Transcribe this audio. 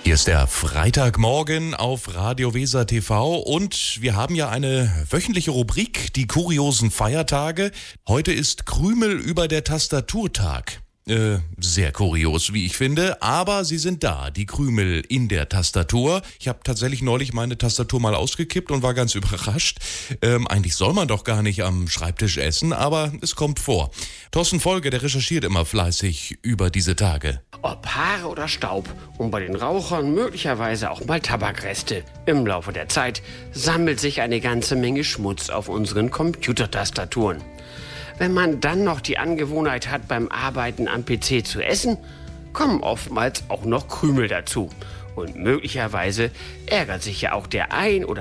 Hier ist der Freitagmorgen auf Radio Weser TV und wir haben ja eine wöchentliche Rubrik, die kuriosen Feiertage. Heute ist Krümel über der Tastaturtag. Sehr kurios, wie ich finde, aber sie sind da, die Krümel in der Tastatur. Ich habe tatsächlich neulich meine Tastatur mal ausgekippt und war ganz überrascht. Eigentlich soll man doch gar nicht am Schreibtisch essen, aber es kommt vor. Thorsten Folge, der recherchiert immer fleißig über diese Tage. Ob Haare oder Staub und bei den Rauchern möglicherweise auch mal Tabakreste. Im Laufe der Zeit sammelt sich eine ganze Menge Schmutz auf unseren Computertastaturen. Wenn man dann noch die Angewohnheit hat, beim Arbeiten am PC zu essen, kommen oftmals auch noch Krümel dazu. Und möglicherweise ärgert sich ja auch der ein oder